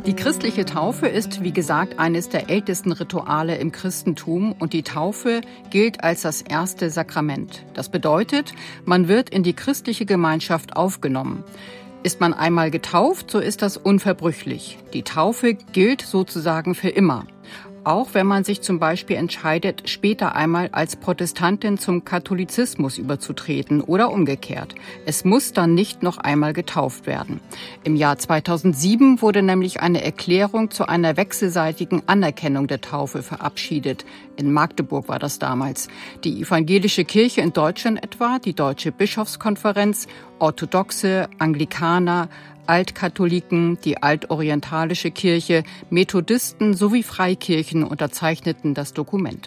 Die christliche Taufe ist, wie gesagt, eines der ältesten Rituale im Christentum und die Taufe gilt als das erste Sakrament. Das bedeutet, man wird in die christliche Gemeinschaft aufgenommen. Ist man einmal getauft, so ist das unverbrüchlich. Die Taufe gilt sozusagen für immer. Auch wenn man sich zum Beispiel entscheidet, später einmal als Protestantin zum Katholizismus überzutreten oder umgekehrt. Es muss dann nicht noch einmal getauft werden. Im Jahr 2007 wurde nämlich eine Erklärung zu einer wechselseitigen Anerkennung der Taufe verabschiedet. In Magdeburg war das damals. Die evangelische Kirche in Deutschland etwa, die Deutsche Bischofskonferenz, Orthodoxe, Anglikaner, Altkatholiken, die altorientalische Kirche, Methodisten sowie Freikirchen unterzeichneten das Dokument.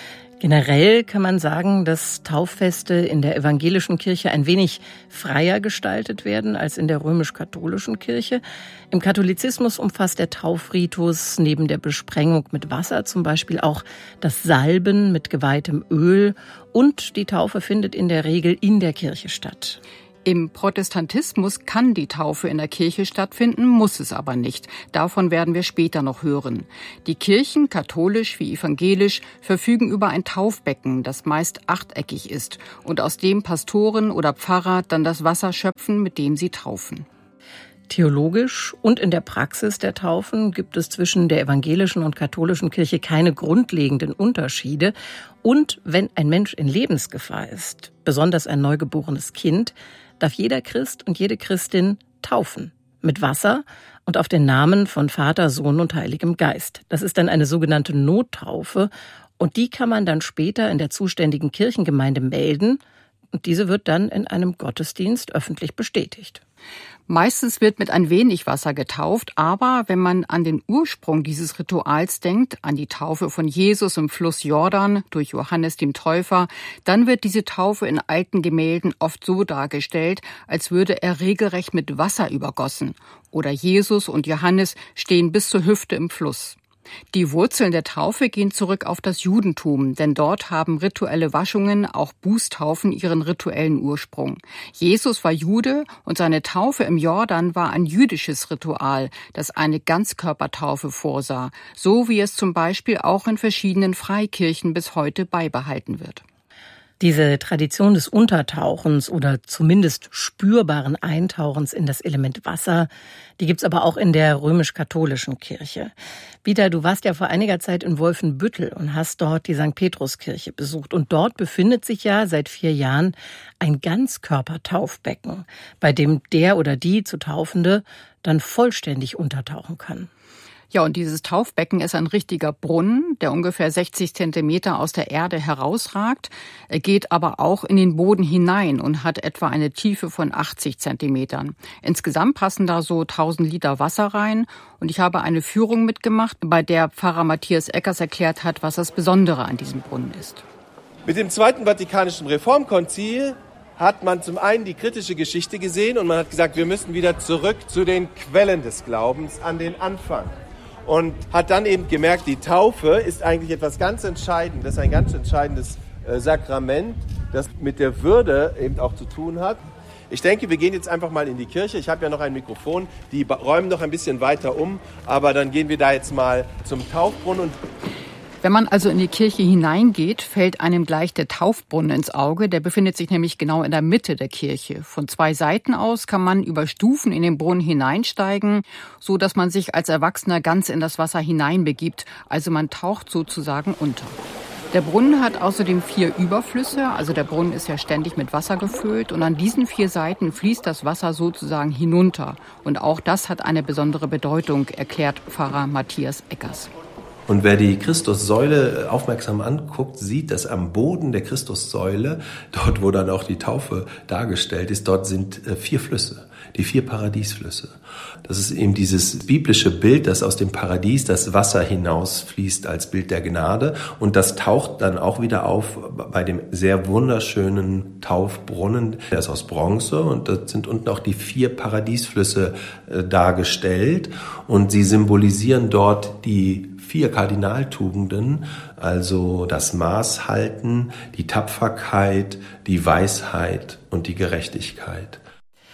Generell kann man sagen, dass Tauffeste in der evangelischen Kirche ein wenig freier gestaltet werden als in der römisch-katholischen Kirche. Im Katholizismus umfasst der Taufritus neben der Besprengung mit Wasser zum Beispiel auch das Salben mit geweihtem Öl und die Taufe findet in der Regel in der Kirche statt. Im Protestantismus kann die Taufe in der Kirche stattfinden, muss es aber nicht. Davon werden wir später noch hören. Die Kirchen, katholisch wie evangelisch, verfügen über ein Taufbecken, das meist achteckig ist und aus dem Pastoren oder Pfarrer dann das Wasser schöpfen, mit dem sie taufen. Theologisch und in der Praxis der Taufen gibt es zwischen der evangelischen und katholischen Kirche keine grundlegenden Unterschiede. Und wenn ein Mensch in Lebensgefahr ist, besonders ein neugeborenes Kind, darf jeder Christ und jede Christin taufen. Mit Wasser und auf den Namen von Vater, Sohn und Heiligem Geist. Das ist dann eine sogenannte Nottaufe und die kann man dann später in der zuständigen Kirchengemeinde melden und diese wird dann in einem Gottesdienst öffentlich bestätigt. Meistens wird mit ein wenig Wasser getauft, aber wenn man an den Ursprung dieses Rituals denkt, an die Taufe von Jesus im Fluss Jordan durch Johannes dem Täufer, dann wird diese Taufe in alten Gemälden oft so dargestellt, als würde er regelrecht mit Wasser übergossen. Oder Jesus und Johannes stehen bis zur Hüfte im Fluss. Die Wurzeln der Taufe gehen zurück auf das Judentum, denn dort haben rituelle Waschungen, auch Bußtaufen, ihren rituellen Ursprung. Jesus war Jude und seine Taufe im Jordan war ein jüdisches Ritual, das eine Ganzkörpertaufe vorsah, so wie es zum Beispiel auch in verschiedenen Freikirchen bis heute beibehalten wird. Diese Tradition des Untertauchens oder zumindest spürbaren Eintauchens in das Element Wasser, die gibt's aber auch in der römisch-katholischen Kirche. Vita, du warst ja vor einiger Zeit in Wolfenbüttel und hast dort die St. Petruskirche besucht. Und dort befindet sich ja seit 4 Jahren ein Ganzkörpertaufbecken, bei dem der oder die zu Taufende dann vollständig untertauchen kann. Ja, und dieses Taufbecken ist ein richtiger Brunnen, der ungefähr 60 Zentimeter aus der Erde herausragt. Er geht aber auch in den Boden hinein und hat etwa eine Tiefe von 80 Zentimetern. Insgesamt passen da so 1000 Liter Wasser rein. Und ich habe eine Führung mitgemacht, bei der Pfarrer Matthias Eckers erklärt hat, was das Besondere an diesem Brunnen ist. Mit dem Zweiten Vatikanischen Reformkonzil hat man zum einen die kritische Geschichte gesehen und man hat gesagt, wir müssen wieder zurück zu den Quellen des Glaubens, an den Anfang. Und hat dann eben gemerkt, die Taufe ist eigentlich etwas ganz Entscheidendes, ein ganz entscheidendes Sakrament, das mit der Würde eben auch zu tun hat. Ich denke, wir gehen jetzt einfach mal in die Kirche. Ich habe ja noch ein Mikrofon, die räumen noch ein bisschen weiter um, aber dann gehen wir da jetzt mal zum Taufbrunnen. Wenn man also in die Kirche hineingeht, fällt einem gleich der Taufbrunnen ins Auge. Der befindet sich nämlich genau in der Mitte der Kirche. Von 2 Seiten aus kann man über Stufen in den Brunnen hineinsteigen, so dass man sich als Erwachsener ganz in das Wasser hineinbegibt. Also man taucht sozusagen unter. Der Brunnen hat außerdem 4 Überflüsse, also der Brunnen ist ja ständig mit Wasser gefüllt und an diesen 4 Seiten fließt das Wasser sozusagen hinunter. Und auch das hat eine besondere Bedeutung, erklärt Pfarrer Matthias Eckers. Und wer die Christussäule aufmerksam anguckt, sieht, dass am Boden der Christussäule, dort wo dann auch die Taufe dargestellt ist, dort sind 4 Flüsse, die 4 Paradiesflüsse. Das ist eben dieses biblische Bild, dass aus dem Paradies das Wasser hinausfließt als Bild der Gnade. Und das taucht dann auch wieder auf bei dem sehr wunderschönen Taufbrunnen. Der ist aus Bronze und da sind unten auch die 4 Paradiesflüsse dargestellt. Und sie symbolisieren dort die 4 Kardinaltugenden, also das Maßhalten, die Tapferkeit, die Weisheit und die Gerechtigkeit.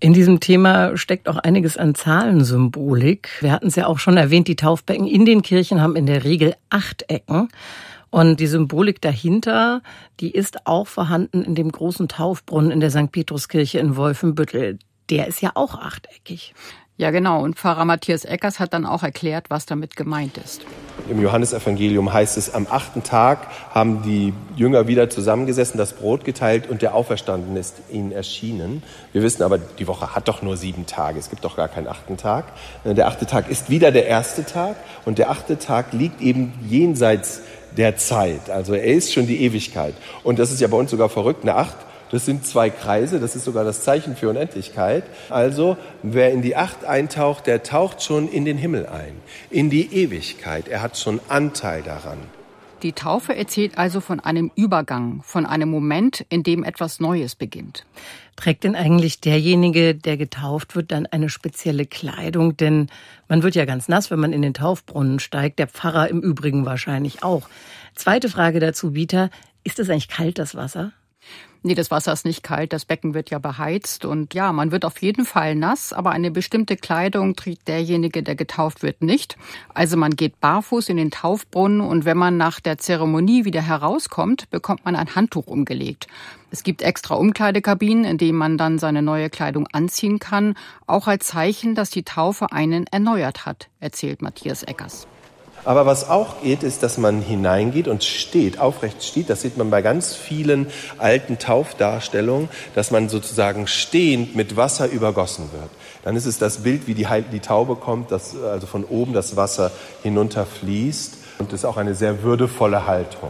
In diesem Thema steckt auch einiges an Zahlensymbolik. Wir hatten es ja auch schon erwähnt, die Taufbecken in den Kirchen haben in der Regel 8 Ecken. Und die Symbolik dahinter, die ist auch vorhanden in dem großen Taufbrunnen in der St. Petruskirche in Wolfenbüttel. Der ist ja auch achteckig. Ja, genau. Und Pfarrer Matthias Eckers hat dann auch erklärt, was damit gemeint ist. Im Johannesevangelium heißt es, am 8. Tag haben die Jünger wieder zusammengesessen, das Brot geteilt und der Auferstandene ist ihnen erschienen. Wir wissen aber, die Woche hat doch nur 7 Tage, es gibt doch gar keinen 8. Tag. Der 8. Tag ist wieder der 1. Tag und der 8. Tag liegt eben jenseits der Zeit. Also er ist schon die Ewigkeit. Und das ist ja bei uns sogar verrückt, eine 8. Das sind 2 Kreise, das ist sogar das Zeichen für Unendlichkeit. Also, wer in die 8 eintaucht, der taucht schon in den Himmel ein, in die Ewigkeit. Er hat schon Anteil daran. Die Taufe erzählt also von einem Übergang, von einem Moment, in dem etwas Neues beginnt. Trägt denn eigentlich derjenige, der getauft wird, dann eine spezielle Kleidung? Denn man wird ja ganz nass, wenn man in den Taufbrunnen steigt. Der Pfarrer im Übrigen wahrscheinlich auch. Zweite Frage dazu, Vita. Ist es eigentlich kalt, das Wasser? Nee, das Wasser ist nicht kalt, das Becken wird ja beheizt und ja, man wird auf jeden Fall nass, aber eine bestimmte Kleidung trägt derjenige, der getauft wird, nicht. Also man geht barfuß in den Taufbrunnen und wenn man nach der Zeremonie wieder herauskommt, bekommt man ein Handtuch umgelegt. Es gibt extra Umkleidekabinen, in denen man dann seine neue Kleidung anziehen kann, auch als Zeichen, dass die Taufe einen erneuert hat, erzählt Matthias Eckers. Aber was auch geht, ist, dass man hineingeht und steht, aufrecht steht. Das sieht man bei ganz vielen alten Taufdarstellungen, dass man sozusagen stehend mit Wasser übergossen wird. Dann ist es das Bild, wie die Taube kommt, dass also von oben das Wasser hinunterfließt. Und das ist auch eine sehr würdevolle Haltung.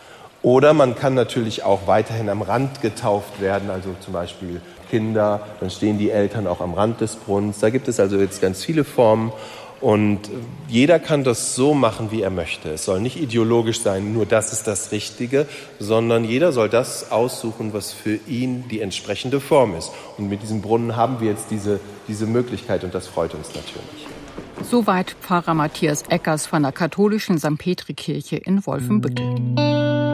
Oder man kann natürlich auch weiterhin am Rand getauft werden, also zum Beispiel Kinder. Dann stehen die Eltern auch am Rand des Brunnens. Da gibt es also jetzt ganz viele Formen. Und jeder kann das so machen, wie er möchte. Es soll nicht ideologisch sein, nur das ist das Richtige, sondern jeder soll das aussuchen, was für ihn die entsprechende Form ist. Und mit diesem Brunnen haben wir jetzt diese Möglichkeit und das freut uns natürlich. Soweit Pfarrer Matthias Eckers von der katholischen St. Petri-Kirche in Wolfenbüttel.